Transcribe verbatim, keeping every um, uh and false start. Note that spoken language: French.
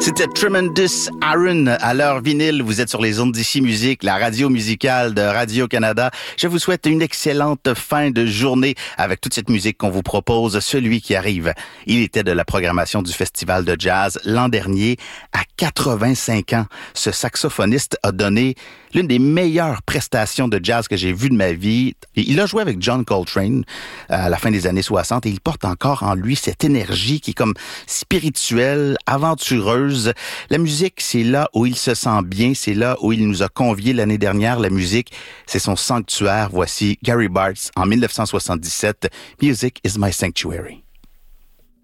C'était Tremendous Aaron à l'heure vinyle. Vous êtes sur les ondes d'ici musique, la radio musicale de Radio-Canada. Je vous souhaite une excellente fin de journée avec toute cette musique qu'on vous propose. Celui qui arrive, il était de la programmation du Festival de jazz l'an dernier. À quatre-vingt-cinq ans, ce saxophoniste a donné l'une des meilleures prestations de jazz que j'ai vues de ma vie. Il a joué avec John Coltrane à la fin des années soixante et il porte encore en lui cette énergie qui est comme spirituelle, aventureuse. La musique, c'est là où il se sent bien, c'est là où il nous a conviés l'année dernière. La musique, c'est son sanctuaire. Voici Gary Bartz en dix-neuf cent soixante-dix-sept. Music is my sanctuary.